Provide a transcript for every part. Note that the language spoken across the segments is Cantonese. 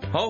好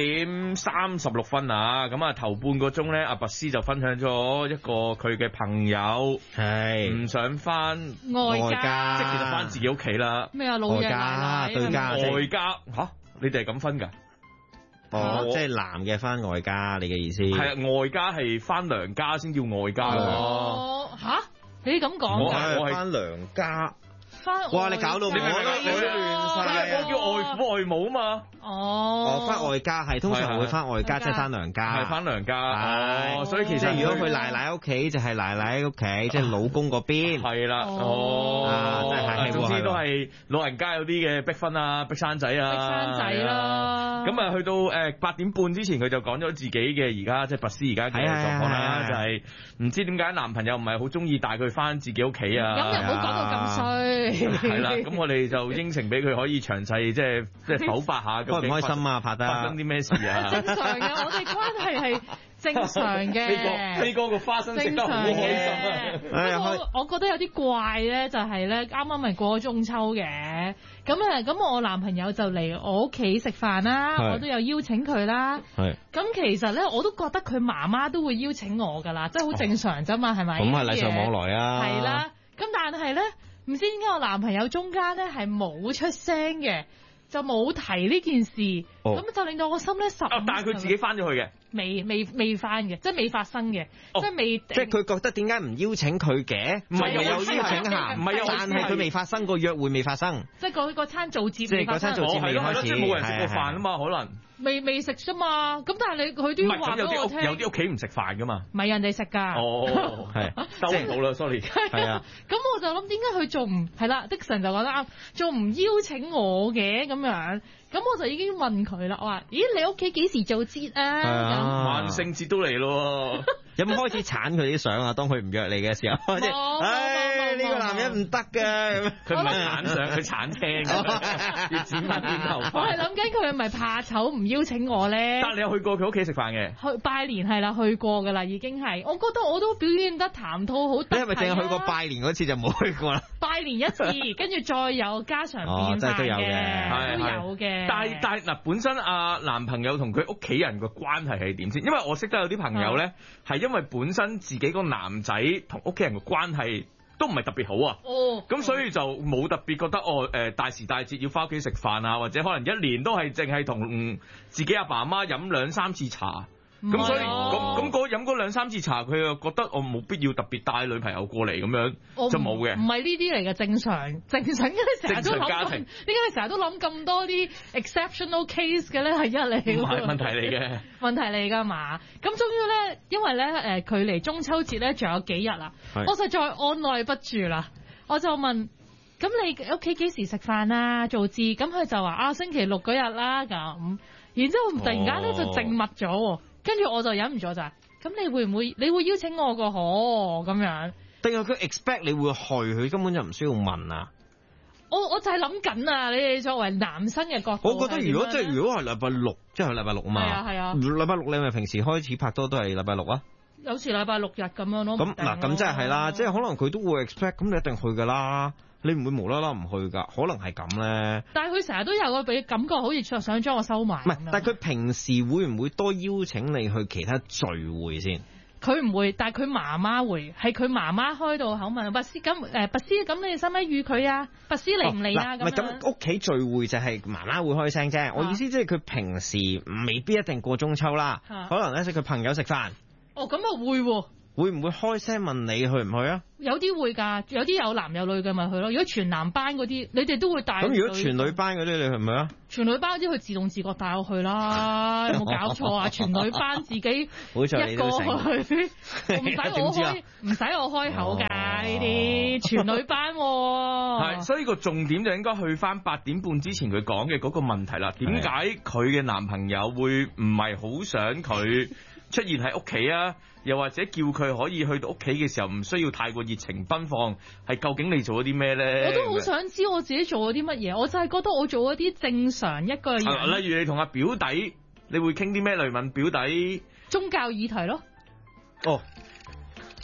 ，9:36啊，咁啊頭半個鐘咧，阿拔斯就分享咗一個佢嘅朋友係唔想翻外家， 即係其實翻自己屋企啦。 咩啊，老人奶奶對家外家吓，你哋係咁分㗎？ 哦，即係男嘅翻外家，你嘅意思？ 係啊，外家係翻娘家先叫外家㗎嘛。 哦，吓，你咁講我㗎？ 係翻娘家。 翻哇！你搞到我你明唔明啊？ 都亂晒我叫外父外母啊嘛。 哦， 翻外家係通常會翻外家， 係即係翻娘家。 係翻娘家。 係哦，所以其即實係如果去奶奶屋企，就係奶奶屋企，即係老公嗰邊。 係啦。 哦， 真係總之都係老人家有啲嘅逼婚啊，逼生仔啊， 逼生仔啦。 咁啊，去到8點半之前，佢就講咗自己嘅而家即係拔斯而家嘅狀況啦，就係唔知點解男朋友唔係好中意帶佢翻自己屋企啊。 咁又唔好講到咁衰。 係啦，咁我哋就應承俾佢可以詳細即係剖白下， 開唔開心啊？拍得發生啲咩事啊？ 正常嘅，我哋關係係正常嘅。 飛哥個花生食得好開心啊！ 我覺得有啲怪咧，就係咧，啱啱咪過咗中秋嘅，咁我男朋友就嚟我屋企食飯啦，我都有邀請佢啦。 係。 咁其實咧，我都覺得佢媽媽都會邀請我㗎啦，即係好正常啫嘛，係咪？ 咁係禮尚往來啊。 係啦，咁但係咧，唔知點解我男朋友中間咧係冇出聲嘅，就冇提呢件事，咁就令到我心咧但係佢自己翻咗去嘅。 未翻嘅，即係未發生嘅，即係未。 即係佢覺得點解唔邀請佢嘅？唔係有邀請下， 唔係但係佢未發生個約會未發生。 即係嗰餐做節， 即係嗰餐做節未開始， 即係冇人食過飯啊嘛，可能。 未食啫嘛，咁但係佢都要話俾我聽。 有啲屋企唔食飯噶嘛。 唔係人哋食㗎。 哦，係收唔到啦，sorry。 係啊。咁我就諗點解佢仲唔係啦？Dixon就講得啱，仲唔邀請我嘅咁樣？咁我就已經問佢啦，我話：咦，你屋企幾時做節啊？ 萬聖節都嚟咯。 有冇開始鏟佢啲相啊？當佢唔約你嘅時候，呢個男人唔得嘅， 佢唔係鏟相，佢鏟青，要剪翻短頭髮。 我係諗緊佢係咪怕醜唔邀請我咧？ 但你有去過佢屋企食飯嘅？ 去拜年係啦，去過㗎啦，已經係。我覺得我都表現得談吐好得體啊。 你係咪淨係去過拜年嗰次就冇去過啦？ 拜年一次，跟住再有家常便飯嘅，都有嘅。 但係嗱，本身男朋友同佢屋企人個關係係點先？因為我識得有啲朋友咧，係因為本身自己個男仔同屋企人個關係都唔係特別好啊。咁所以就冇特別覺得大時大節要翻屋企食飯啊，或者可能一年都係淨係同自己阿爸阿媽飲2-3次茶。咁所以咁飲嗰2-3次茶，佢又覺得我冇必要特別帶女朋友過嚟咁樣，就冇嘅。 唔係呢啲嚟嘅，正常，因為成日都諗，點解你成日都諗咁多啲 exceptional case 嘅咧？係一嚟， 唔係問題嚟嘅， 問題嚟㗎嘛。咁終於咧，因為咧距離中秋節咧仲有幾日啦，我實在按耐不住啦，我就問：咁你屋企幾時食飯啊？做節？咁佢就話星期6嗰日啦咁。然之後突然間咧就靜默咗。跟住我就忍唔咗咋，咁你會邀請我個咁樣？ 定係佢 expect 你會去，佢根本就唔需要問啊！ 我就係諗緊啊！你哋作為男生嘅角度， 我覺得如果係禮拜六，即係禮拜六啊嘛。 係啊。 禮拜六你咪平時開始拍拖都係禮拜六啊？ 有時禮拜6日咁樣咯。 咁嗱，咁即係啦，即係可能佢都會 expect，咁你一定去噶啦。你唔會無啦啦唔去噶，可能係咁咧。但係佢成日都有個俾感覺，好似想將我收埋。 唔係，但係佢平時會唔會多邀請你去其他聚會先？ 佢唔會，但係佢媽媽會，係佢媽媽開到口問拔斯咁，你哋使唔使預佢啊？拔斯嚟唔嚟啊？ 唔係咁，屋企聚會就係媽媽會開聲啫。我意思即係佢平時未必一定過中秋啦，可能咧識佢朋友食飯。 哦，咁啊會喎。 會唔會開聲問你去唔去啊？ 有啲會㗎，有啲有男有女嘅咪去咯。如果全男班嗰啲，你哋都會帶。咁如果全女班嗰啲，你去唔去啊？ 全女班嗰啲佢自動自覺帶我去啦，有冇搞錯啊？全女班自己一個去，唔使我開口㗎呢啲全女班。 係，所以個重點就應該去翻8點半之前佢講嘅嗰個問題啦。點解佢嘅男朋友會唔係好想佢出現喺屋企啊？又或者叫佢可以去到屋企嘅時候唔需要太過熱情奔放，係究竟你做咗啲咩咧？ 我都好想知我自己做咗啲乜嘢，我就係覺得我做咗啲正常一個人。 例如你同阿表弟，你會傾啲咩嚟問表弟？ 宗教議題咯。 哦，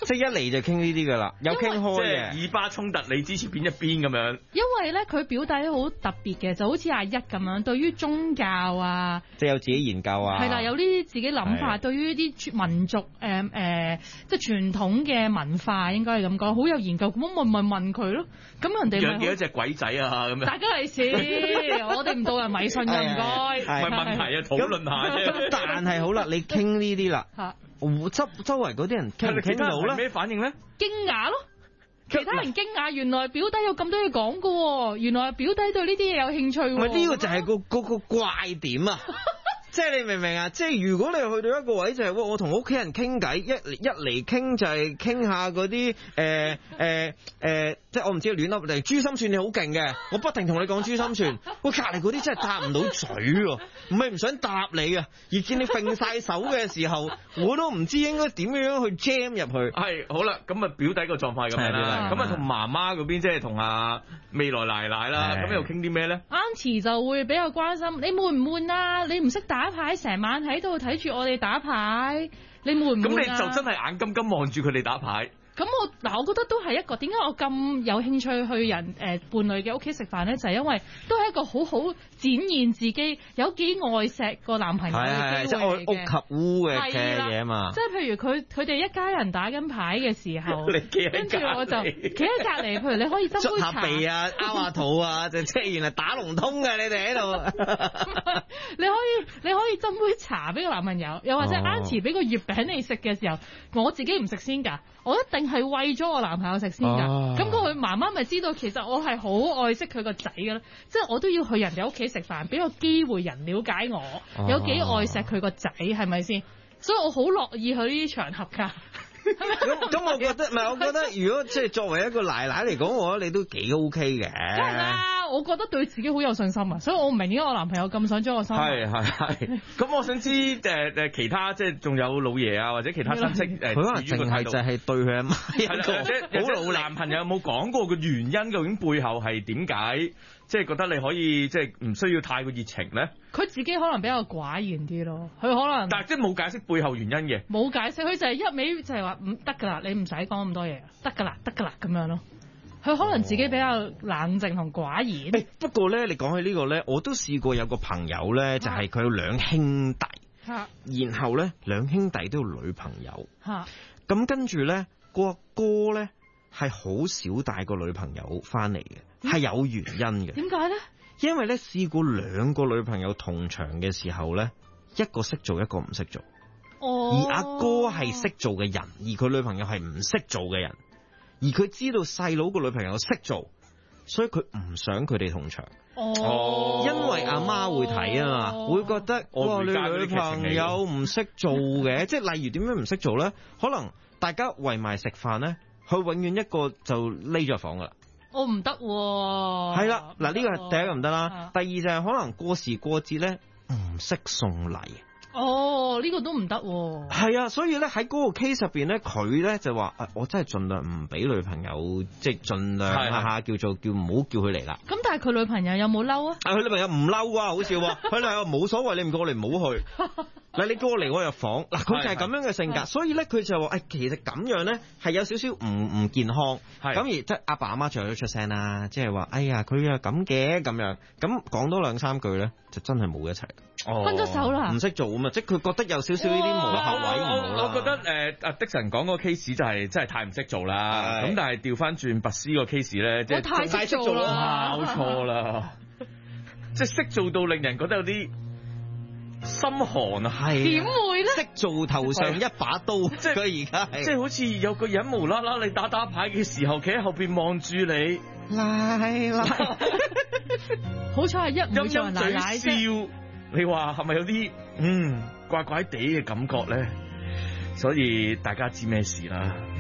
即係一嚟就傾呢啲噶啦，有傾開即嘅。 係以巴衝突，你支持邊一邊咁樣？ 因為咧，佢表弟好特別嘅，就好似阿一咁樣，對於宗教啊， 即係有自己研究啊。 係啦，有呢啲自己諗法，對於啲民族即係傳統嘅文化，應該係咁講，好有研究。咁我咪問佢咯。咁人哋養幾多隻鬼仔啊？咁樣。 大家利是，我哋唔導人迷信嘅，唔該。 唔係問題啊，討論下啫。 但係好啦，你傾呢啲啦，周圍嗰啲人傾唔傾到咧？ 咩反應咧？ 驚訝咯！其他人驚訝，原來表弟有咁多嘢講㗎喎，原來表弟對呢啲嘢有興趣喎。 唔係呢個就係個怪點啊！即係你明唔明啊？即係如果你去到一個位就係我同屋企人傾偈，一嚟傾就係傾下嗰啲即係我唔知亂噏定珠心算你好勁嘅，我不停同你講珠心算，喂隔離嗰啲真係答唔到嘴喎，唔係唔想答你啊，而見你揈晒手嘅時候，我都唔知應該點樣去 jam 入去。 係好啦，咁啊表弟個狀況係咁樣啦，咁啊同媽媽嗰邊即係同阿未來奶奶啦，咁又傾啲咩咧 ？Auntie 就會比較關心你悶唔悶啊？你唔識打牌，成晚喺度睇住我哋打牌，你悶唔悶啊？ 咁你就真係眼金金望住佢哋打牌。 咁我覺得都係一個點解我咁有興趣去人伴侶嘅屋企食飯咧，就係因為都係一個好好展現自己有幾愛錫個男朋友嘅機會嚟嘅。 即係屋及烏嘅嘢嘛。 即係譬如佢哋一家人打緊牌嘅時候，跟住我就企喺隔離。譬如你可以斟杯茶， 捽下鼻啊，拗下肚啊，就即係原來打龍通嘅你哋喺度。 你可以斟杯茶俾個男朋友，又或者 Auntie 俾個月餅你食嘅時候，我自己唔食先㗎，我一定係餵咗我男朋友食先㗎，咁佢媽媽咪知道其實我係好愛惜佢個仔㗎啦，即係我都要去人哋屋企食飯，俾個機會人了解我有幾愛錫佢個仔，係咪先？所以我好樂意去呢啲場合㗎。 咁我覺得唔係，我覺得如果即係作為一個奶奶嚟講，我覺得你都幾 OK 嘅。 梗係啦，我覺得對自己好有信心啊，所以我唔明點解我男朋友咁想將我收。 係。咁我想知其他即係仲有老爺啊，或者其他親戚佢可能淨係就係對佢阿媽一個好努力。 男朋友有冇講過個原因？究竟背後係點解？即係覺得你可以即係唔需要太過熱情咧？佢自己可能比較寡言啲咯，佢可能。 但係即係冇解釋背後原因嘅。冇解釋，佢就係一味就係話唔得㗎啦，你唔使講咁多嘢，得㗎啦咁樣咯。佢可能自己比較冷靜同寡言。 不過咧，你講起呢個咧，我都試過有個朋友咧，就係佢有兩兄弟，然後咧兩兄弟都有女朋友，咁跟住咧個哥咧係好少帶個女朋友翻嚟嘅。係有原因嘅。 點解咧？ 因為咧試過兩個女朋友同場嘅時候咧，一個識做，一個唔識做。而阿哥係識做嘅人，而佢女朋友係唔識做嘅人，而佢知道細佬個女朋友識做，所以佢唔想佢哋同場。因為阿媽會睇啊嘛，會覺得哇，你女朋友唔識做嘅，即係例如點樣唔識做咧？可能大家圍埋食飯咧，佢永遠一個就匿咗房噶啦。 我唔得喎。 係啦，嗱呢個係第一個唔得啦。第二就係可能過時過節咧唔識送禮。 呢個都唔得喎。 係啊，所以咧喺嗰個 case 入邊咧，佢咧就話我真係盡量唔俾女朋友，即係盡量下叫唔好叫佢嚟啦。 咁但係佢女朋友有冇嬲啊？ 佢女朋友唔嬲啊，好笑喎。佢女朋友冇所謂，你唔叫我嚟唔好去。嗱，你叫我嚟我入房。嗱，佢就係咁樣嘅性格，所以咧佢就話其實咁樣咧係有少少唔健康。咁而即係阿爸阿媽最後都出聲啦，即係話哎呀佢又咁嘅咁樣，咁講多兩三句咧就真係冇一齊。 分咗手啦， 唔識做啊嘛，即係佢覺得有少少呢啲磨合位唔好啦。 我覺得阿的神講個 case 就係真係太唔識做啦。咁但係調翻轉拔絲個 case 咧，即係太識做啦， 搞錯啦，即係識做到令人覺得有啲心寒啊。 係點會咧？ 識做頭上一把刀，即係佢而家係即係好似有個人無啦啦你打牌嘅時候，企喺後邊望住你， 好彩係一唔會做人奶奶啫。 你話係咪有啲怪怪地嘅感覺咧？所以大家知咩事啦？